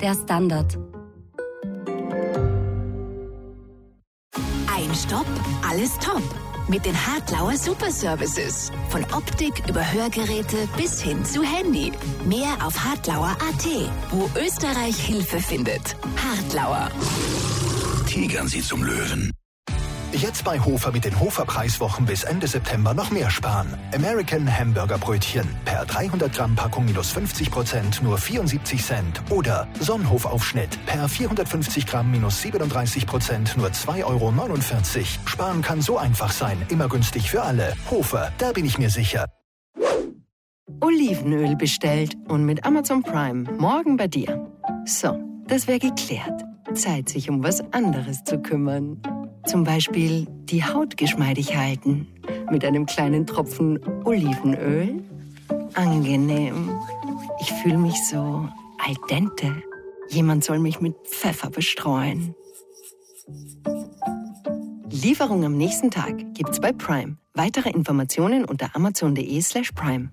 der Standard. Ein Stopp, alles top. Mit den Hartlauer Superservices. Von Optik über Hörgeräte bis hin zu Handy. Mehr auf hartlauer.at, wo Österreich Hilfe findet. Hartlauer. Tigern Sie zum Löwen. Jetzt bei Hofer mit den Hofer-Preiswochen bis Ende September noch mehr sparen. American Hamburger Brötchen per 300 Gramm Packung minus 50% nur 74 Cent. Oder Sonnenhof-Aufschnitt per 450 Gramm minus 37% nur 2,49 Euro. Sparen kann so einfach sein, immer günstig für alle. Hofer, da bin ich mir sicher. Olivenöl bestellt und mit Amazon Prime morgen bei dir. So, das wäre geklärt. Zeit, sich um was anderes zu kümmern. Zum Beispiel die Haut geschmeidig halten. Mit einem kleinen Tropfen Olivenöl. Angenehm. Ich fühle mich so al dente. Jemand soll mich mit Pfeffer bestreuen. Lieferung am nächsten Tag gibt's bei Prime. Weitere Informationen unter amazon.de/prime.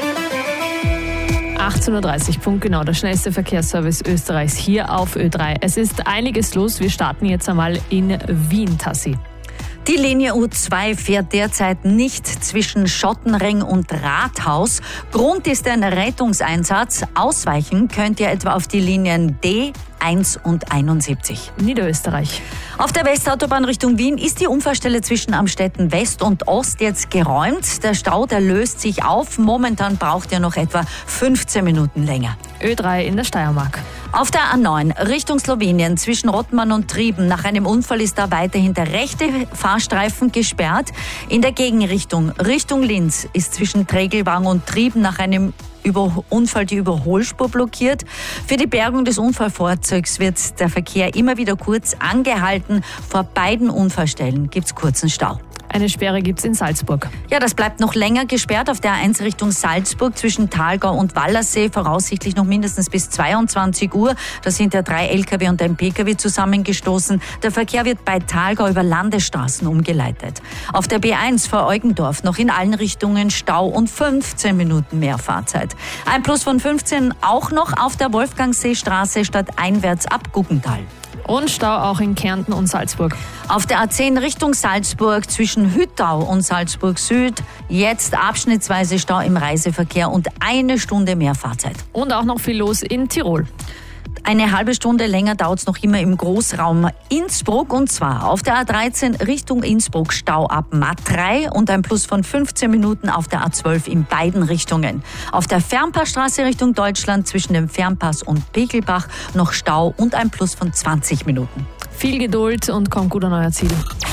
18.30 Uhr, punktgenau, der schnellste Verkehrsservice Österreichs hier auf Ö3. Es ist einiges los. Wir starten jetzt einmal in Wien, Tassi. Die Linie U2 fährt derzeit nicht zwischen Schottenring und Rathaus. Grund ist ein Rettungseinsatz. Ausweichen könnt ihr etwa auf die Linien D, 1 und 71. Niederösterreich. Auf der Westautobahn Richtung Wien ist die Unfallstelle zwischen Amstetten West und Ost jetzt geräumt. Der Stau, der löst sich auf. Momentan braucht ihr noch etwa 15 Minuten länger. Ö3 in der Steiermark. Auf der A9 Richtung Slowenien zwischen Rottmann und Trieben. Nach einem Unfall ist da weiterhin der rechte Fahrstreifen gesperrt. In der Gegenrichtung Richtung Linz ist zwischen Trägelwang und Trieben nach einem Unfall die Überholspur blockiert. Für die Bergung des Unfallfahrzeugs wird der Verkehr immer wieder kurz angehalten. Vor beiden Unfallstellen gibt es kurzen Stau. Eine Sperre gibt's in Salzburg. Ja, das bleibt noch länger gesperrt auf der A1 Richtung Salzburg zwischen Thalgau und Wallersee, voraussichtlich noch mindestens bis 22 Uhr. Da sind ja 3 Lkw und ein Pkw zusammengestoßen. Der Verkehr wird bei Thalgau über Landesstraßen umgeleitet. Auf der B1 vor Eugendorf noch in allen Richtungen Stau und 15 Minuten mehr Fahrzeit. Ein Plus von 15 auch noch auf der Wolfgangseestraße stadteinwärts ab Guggental. Und Stau auch in Kärnten und Salzburg. Auf der A10 Richtung Salzburg zwischen Hüttau und Salzburg Süd jetzt abschnittsweise Stau im Reiseverkehr und 1 Stunde mehr Fahrzeit. Und auch noch viel los in Tirol. Eine halbe Stunde länger dauert es noch immer im Großraum Innsbruck, und zwar auf der A13 Richtung Innsbruck Stau ab Matrei und ein Plus von 15 Minuten auf der A12 in beiden Richtungen. Auf der Fernpassstraße Richtung Deutschland zwischen dem Fernpass und Pegelbach noch Stau und ein Plus von 20 Minuten. Viel Geduld und kommt gut an euer Ziel.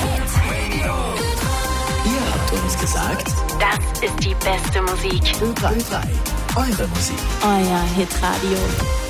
Ihr habt uns gesagt, das ist die beste Musik. Ö3, eure Musik. Euer Hitradio.